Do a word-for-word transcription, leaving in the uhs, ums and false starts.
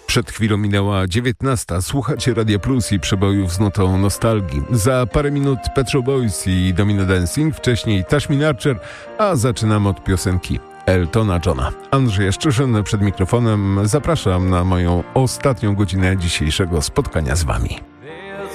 Przed chwilą minęła dziewiętnasta. Słuchacie Radia Plus i przebojów z nutą nostalgii. Za parę minut Pet Shop Boys i Domino Dancing, wcześniej Tashmin Archer, a zaczynamy od piosenki Eltona Johna. Andrzej Jaszczyszyn przed mikrofonem. Zapraszam na moją ostatnią godzinę dzisiejszego spotkania z wami.